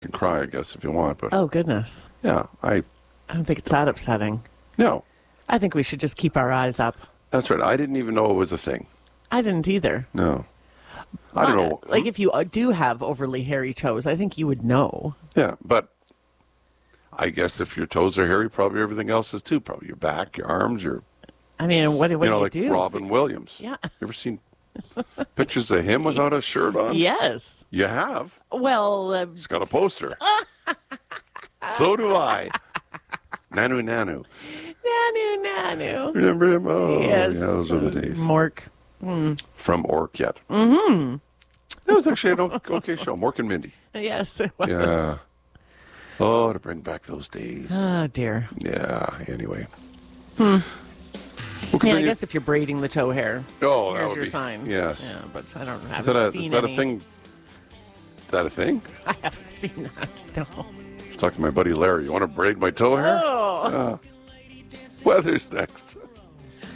can cry, I guess, if you want. But Oh, goodness. yeah, I don't think it's that upsetting. no, I think we should just keep our eyes up. that's right. I didn't even know it was a thing. I didn't either. No, I don't know. Like, if you do have overly hairy toes, I think you would know. Yeah, but I guess if your toes are hairy, probably everything else is too. Probably your back, your arms, your I mean, what do you like do? Robin Williams. Yeah. You ever seen pictures of him without a shirt on? Yes. You have. Well, He's got a poster. So do I. Nanu Nanu. Nanu. Remember him? Oh, Yes. yeah, those were the days. Mork. From Ork yet. Mm-hmm. That was actually an okay show. Mork and Mindy. Yes, it was. Yeah. Oh, to bring back those days. Oh, dear. Yeah, anyway. Yeah, I guess if you're braiding the toe hair, Oh, that here's would your be, sign. Yes. Yeah, but I don't Is haven't seen that any. a thing? Is that a thing? I haven't seen that. No. I was talking to my buddy Larry. You want to braid my toe hair? Oh. Weather's next.